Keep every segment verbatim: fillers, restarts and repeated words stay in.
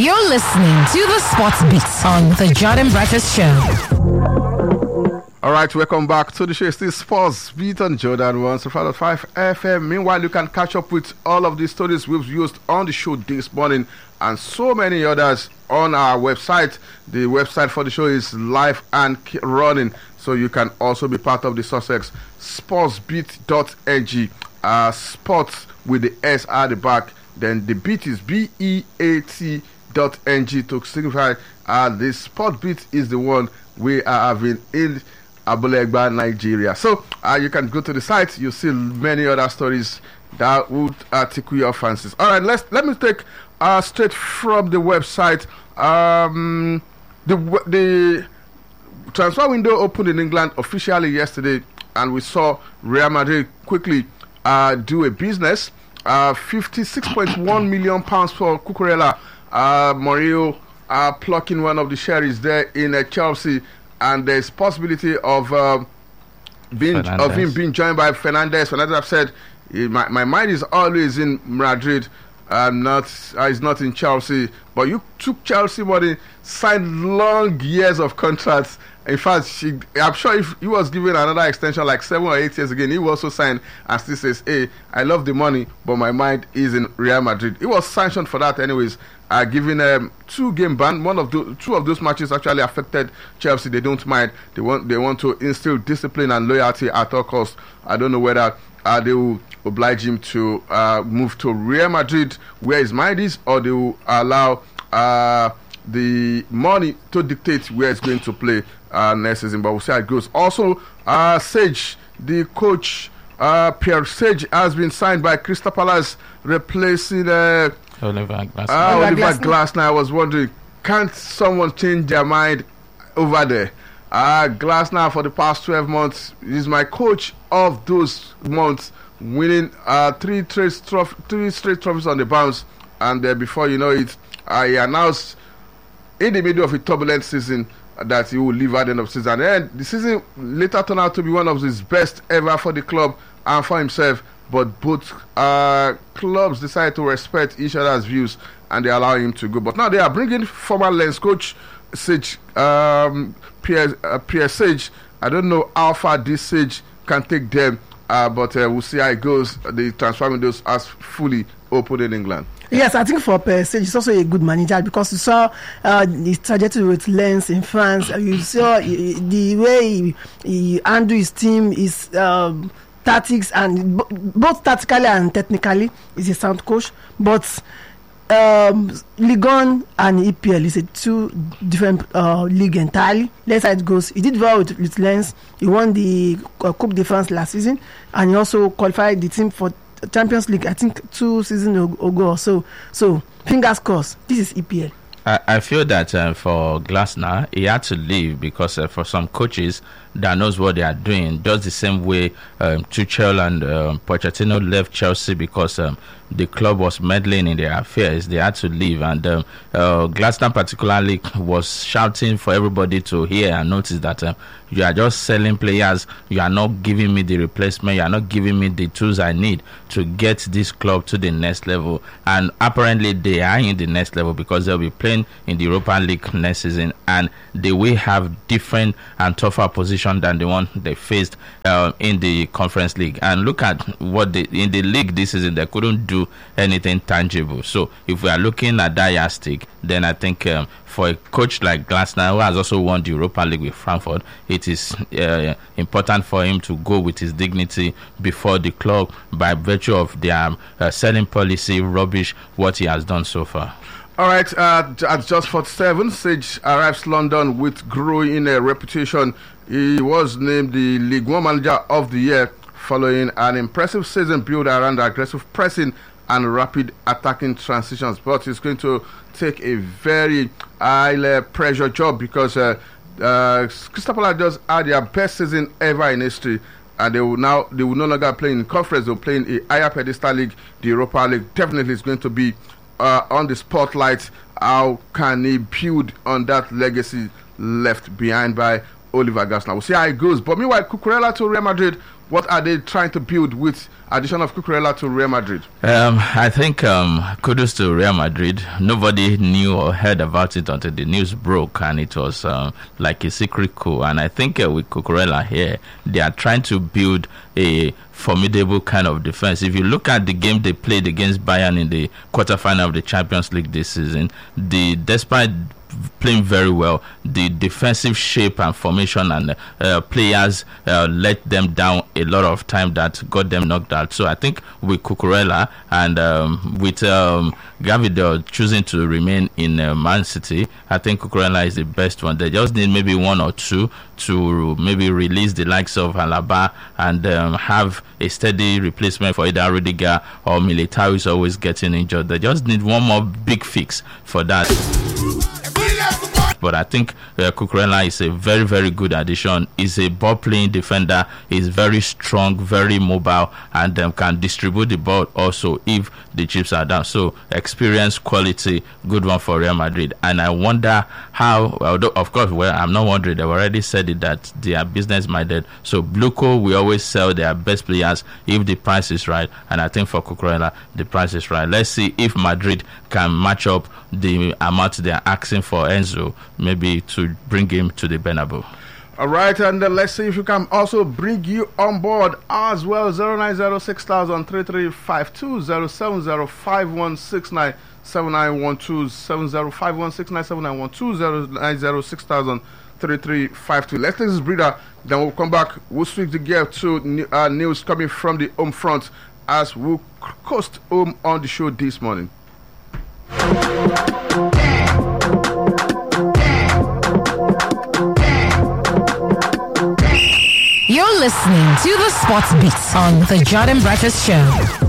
You're listening to the Sports Beats on the Jordan Breakfast Show. All right, welcome back to the show. It's still Sports Beat on Jordan one oh five point five F M. Meanwhile, you can catch up with all of the stories we've used on the show this morning and so many others on our website. The website for the show is live and running, so you can also be part of the Sussex sportsbeat dot n g. Uh, sports with the S at the back. Then the beat is B E A T dot N G to signify uh, the Sport Beat is the one we are having in Abulegba, Nigeria. So uh, you can go to the site. You see many other stories that would uh, tickle your fancies. All right, let's let me take uh, straight from the website. Um, the the transfer window opened in England officially yesterday, and we saw Real Madrid quickly uh, do a business. Uh, fifty-six point one million pounds for Cucurella. Uh, Mourinho uh, plucking one of the shares there in uh, Chelsea, and there's possibility of uh, being Fernandez. of him being joined by Fernandez. Fernandez have said, my, my mind is always in Madrid. I'm not. Uh, he's not in Chelsea. But you took Chelsea money, signed long years of contracts. In fact, she, I'm sure if he was given another extension like seven or eight years again, he will also sign and still says, hey, I love the money, but my mind is in Real Madrid. He was sanctioned for that anyways, uh, given a um, two-game ban. One of the, two of those matches actually affected Chelsea. They don't mind. They want, they want to instill discipline and loyalty at all costs. I don't know whether uh, they will oblige him to uh, move to Real Madrid, where his mind is, or they will allow uh, the money to dictate where it's going to play uh, next season. But we'll see how it goes. Also, uh, Sage, the coach, uh, Pierre Sage, has been signed by Crystal Palace, replacing uh, Oliver Glasner. Uh, Oliver Glasner. I was wondering, can't someone change their mind over there? Uh, Glasner, for the past twelve months, is my coach of those months, winning uh, three, straight troph- three straight trophies on the bounce. And uh, before you know it, I announced in the middle of a turbulent season that he will leave at the end of the season. And the season later turned out to be one of his best ever for the club and for himself. But both uh, clubs decided to respect each other's views and they allow him to go. But now they are bringing former Lens coach Sage, um, Pierre, uh, Pierre Sage. I don't know how far this Sage can take them, uh, but uh, we'll see how it goes. The transfer windows are fully open in England. Yes, I think for Pierre Sage, he's also a good manager because you saw uh, his trajectory with Lens in France. You saw uh, the way he, he handled his team, his um, tactics, and b- both tactically and technically, he's a sound coach. But um, Ligue one and E P L is a two different uh, league entirely. Let's how it goes. He did well with, with Lens. He won the uh, Coupe de France last season, and he also qualified the team for Champions League, I think two seasons ago or so. So, fingers crossed. This is E P L. I, I feel that uh, for Glasner, he had to leave because uh, for some coaches that knows what they are doing, just the same way um, Tuchel and um, Pochettino left Chelsea because um, the club was meddling in their affairs. They had to leave, and um, uh, Glasner particularly was shouting for everybody to hear and notice that uh, you are just selling players. You are not giving me the replacement. You are not giving me the tools I need to get this club to the next level. And apparently they are in the next level because they'll be playing in the Europa League next season, and they will have different and tougher position than the one they faced uh, in the Conference League. And look at what they in the league this season, they couldn't do anything tangible. So if we are looking at that yardstick, then I think um, for a coach like Glasner, who has also won the Europa League with Frankfurt, it is uh, important for him to go with his dignity before the club by virtue of their uh, selling policy rubbish what he has done so far. All right, uh, at just forty-seven, Sage arrives London with growing a reputation. He was named the League One Manager of the Year following an impressive season built around aggressive pressing and rapid attacking transitions. But he's going to take a very high pressure job because uh, uh, Crystal Palace just had their best season ever in history. And they will now they will no longer play in conference. They'll play in a higher pedestal league. The Europa League definitely is going to be uh, on the spotlight. How can he build on that legacy left behind by Oliver Glasner. We'll see how it goes. But meanwhile, Cucurella to Real Madrid, what are they trying to build with addition of Cucurella to Real Madrid? Um, I think um, kudos to Real Madrid. Nobody knew or heard about it until the news broke, and it was um, like a secret coup. And I think uh, with Cucurella here, they are trying to build a formidable kind of defense. If you look at the game they played against Bayern in the quarterfinal of the Champions League this season, the despite playing very well, the defensive shape and formation and uh, players uh, let them down a lot of time that got them knocked out. So I think with Cucurella and um, with um, Gavidel choosing to remain in uh, Man City, I think Cucurella is the best one. They just need maybe one or two to maybe release the likes of Alaba and um, have a steady replacement for either Rudiger or Militao, who is always getting injured. They just need one more big fix for that. But I think uh, Cucurella is a very, very good addition. He's a ball-playing defender. He's very strong, very mobile, and um, can distribute the ball also if the chips are down. So experience, quality, good one for Real Madrid. And I wonder how, although of course, well, I'm not wondering, they've already said it that they are business-minded. So Bluco, we always sell their best players if the price is right. And I think for Cucurella, the price is right. Let's see if Madrid can match up the amount they're asking for Enzo, maybe to bring him to the Bernabeu. All right, and uh, let's see if we can also bring you on board as well. zero nine zero six thousand three three five two, zero seven zero five one six nine seven nine one two, seven zero five one six nine seven nine one two, zero nine zero six thousand three three five two. Let's take this breather, then we'll come back. We'll switch the gear to uh, news coming from the home front as we'll coast home on the show this morning. You're listening to the Sports Beats on the Jordan Breakfast Show.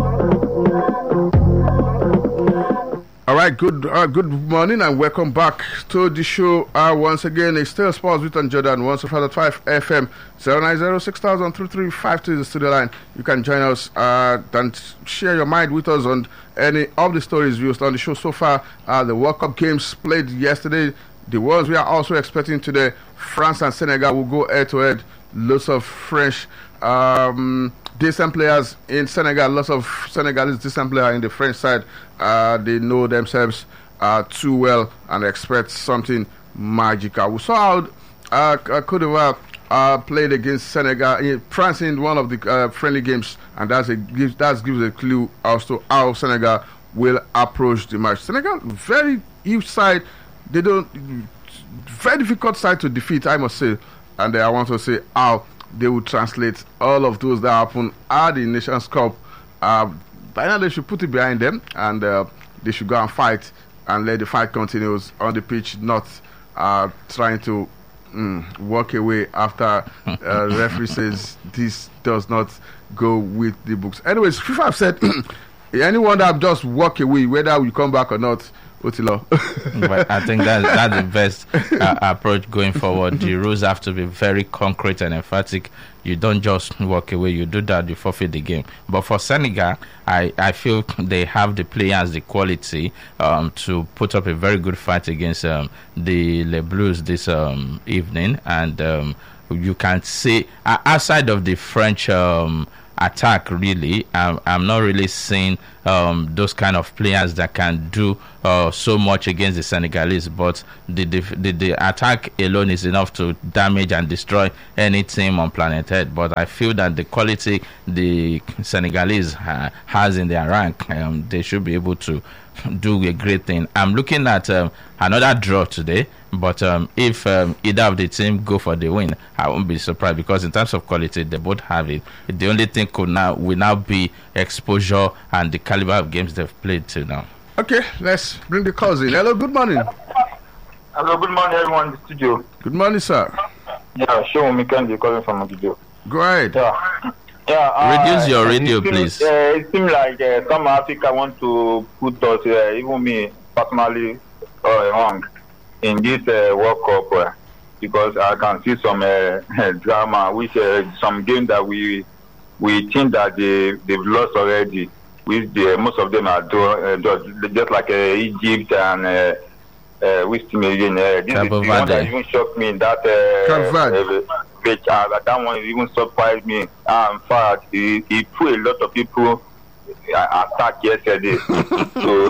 All right, good uh, good morning and welcome back to the show. Uh, once again, it's still Sports Beat on Jordan one oh five point five F M. zero nine zero six thousand three three five two is the studio line. You can join us uh, and share your mind with us on any of the stories used on the show so far. Uh, the World Cup games played yesterday, the ones we are also expecting today. France and Senegal will go head to head. Lots of French um, decent players in Senegal, lots of Senegalese decent players in the French side. Uh, they know themselves uh, too well and expect something magical. We saw how uh, Côte d'Ivoire uh, played against Senegal, in France in one of the uh, friendly games, and that's a gives that gives a clue as to how Senegal will approach the match. Senegal, very huge side. They don't very difficult side to defeat, I must say. And uh, I want to say how they will translate all of those that happen at the Nations Cup. Uh, by now they should put it behind them, and uh, they should go and fight and let the fight continue on the pitch, not uh, trying to mm, walk away after uh, referee says this does not go with the books. Anyways, FIFA have said anyone that just walk away, whether we come back or not, but I think that that's the best uh, approach going forward. The rules have to be very concrete and emphatic. You don't just walk away. You do that, you forfeit the game. But for Senegal, I, I feel they have the players, the quality um, to put up a very good fight against um, the Les Bleus this um, evening. And um, you can see, uh, outside of the French um, attack, really, I'm, I'm not really seeing um, those kind of players that can do uh, so much against the Senegalese, but the, the the the attack alone is enough to damage and destroy any team on planet Earth. But I feel that the quality the Senegalese uh, has in their rank, um, they should be able to do a great thing. I'm looking at um, another draw today, but um, if um, either of the team go for the win, I won't be surprised, because in terms of quality, they both have it. The only thing could now will now be exposure and the caliber of games they've played till now. Okay, let's bring the calls in. Hello, good morning. Hello, good morning, everyone in the studio. Good morning, sir. Yeah, Show me Candy calling from Ogijo. Go ahead. Yeah. Yeah, uh, Reduce your radio, it seems, please. Uh, it seems like uh, some Africa want to put us, uh, even me personally, uh, wrong in this uh, World Cup uh, because I can see some uh, drama, which uh, some game that we we think that they they've lost already. Which the, most of them are do, uh, just, just like uh, Egypt and uh, uh, which team again? Uh, this Cabo is the one that Verde. even shocked me. That uh, Cabo Verde. uh, which, uh, that one even surprised me. Uh, in fact, he, he put a lot of people uh, attack yesterday. so,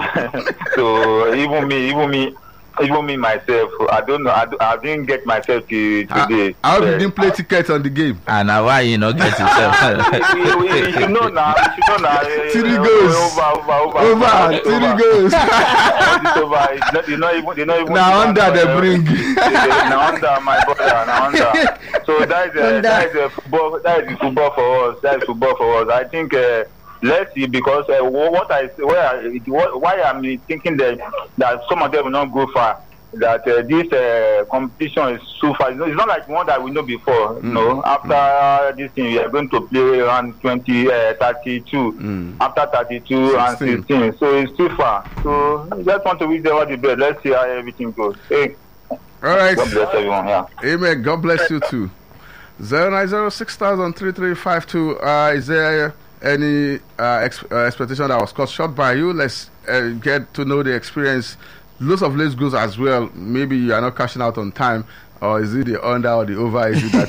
so even me, even me. Even me myself, I don't know. I, I didn't get myself to, today. I, I hope you Uh, didn't play tickets on the game. And now why you not get yourself? you, you, you should know now. You should know now. Three Uh, goals. Over, over, over. Over, three goals. It's over. It's not, you know, even, you know, even. Now under the bring. Now under my brother. Now under. So that is uh, that is uh, football. That is football for us. That is football for us. I think. Uh, Let's see, because uh, what I where I, what, why I'm thinking that that some of them will not go far. That uh, this uh, competition is so far. It's not, it's not like one that we know before. Mm. You know, after uh, this thing, we are going to play around twenty, uh, thirty-two. Mm. After thirty-two and sixteen, so it's too far. So I just want to wish them all the best. Let's see how everything goes. Hey, all right. God bless everyone. Yeah. Amen. God bless you too. Zero nine zero six thousand three three five two. Uh, is there any uh, ex- uh, expectation that was cut short by you? Let's uh, get to know the experience. Lots of late goals as well. Maybe you are not cashing out on time, or is it the under or the over? Is it that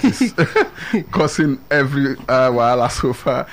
is causing every uh, wahala so far?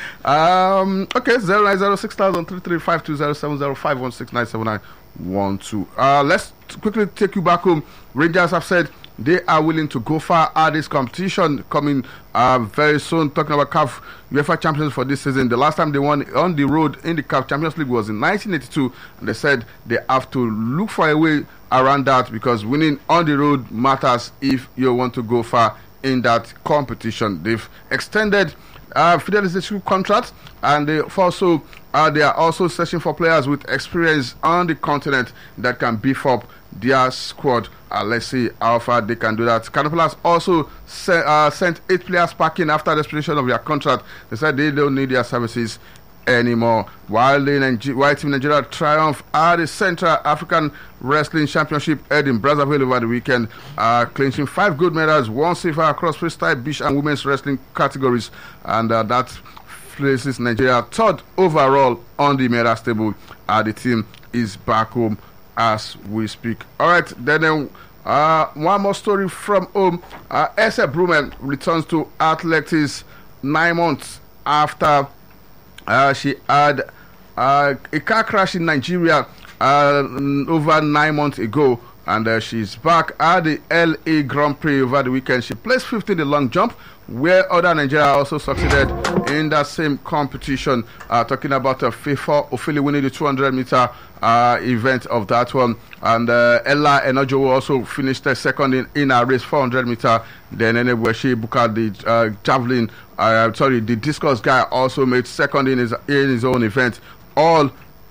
Um, okay, zero nine zero six thousand three three five two zero seven zero five one six nine seven nine one two. Uh, let's quickly take you back home. Rangers have said they are willing to go far at this competition coming uh, very soon. Talking about C A F UEFA Champions for this season. The last time they won on the road in the C A F Champions League was in nineteen eighty-two, and they said they have to look for a way around that because winning on the road matters if you want to go far in that competition. They've extended uh, Fidelity contract, and they also uh, they are also searching for players with experience on the continent that can beef up their squad. Uh, let's see how far they can do that. Canopilas also se- uh, sent eight players packing after the expiration of their contract. They said they don't need their services anymore. While the Niger- while Team Nigeria triumph at the Central African Wrestling Championship held in Brazzaville over the weekend, uh, clinching five gold medals, one silver across freestyle, beach and women's wrestling categories, and uh, that places Nigeria third overall on the medal table. Uh, the team is back home as we speak. All right, then um, uh, one more story from home. Uh, Esa Brumen returns to athletics nine months after uh, she had uh, a car crash in Nigeria uh, over nine months ago, and uh, she's back at the L A Grand Prix over the weekend. She placed fifth in the long jump, where other Nigeria also succeeded in that same competition. Uh, talking about uh, FIFA Ofili winning the two hundred meter uh, event of that one, and uh, Ella Enojo also finished uh, second in, in her race four hundred meter. Then anyway, she booked the uh, javelin. Uh, sorry, the discus guy also made second in his in his own event. All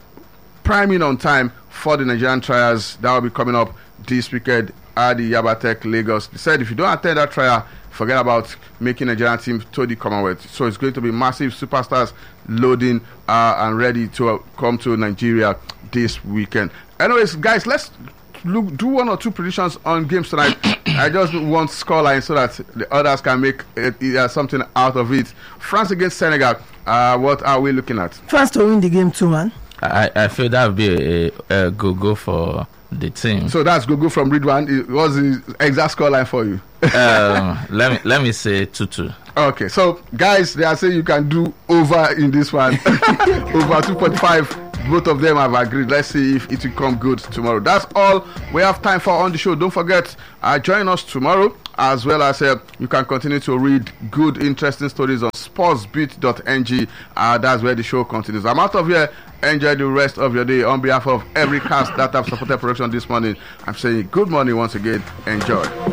priming on time for the Nigerian trials that will be coming up this weekend at the Yabatech Lagos. They said if you don't attend that trial, forget about making a Nigerian team to the Commonwealth. So it's going to be massive superstars loading uh, and ready to uh, come to Nigeria this weekend. Anyways, guys, let's look, do one or two predictions on games tonight. I just want scoreline so that the others can make it, uh, something out of it. France against Senegal. Uh, what are we looking at? France to win the game two one. I, I feel that would be a, a go go for the team. So that's go go from Ridwan. It was the exact scoreline for you. um, let me let me say two two. Okay, so guys, they are saying you can do over in this one. Over two point five. Both of them have agreed. Let's see if it will come good tomorrow. That's all we have time for on the show. Don't forget, uh, join us tomorrow, as well as uh, you can continue to read good, interesting stories on sportsbeat dot n g. Uh, that's where the show continues. I'm out of here. Enjoy the rest of your day. On behalf of every cast that have supported production this morning, I'm saying good morning once again. Enjoy.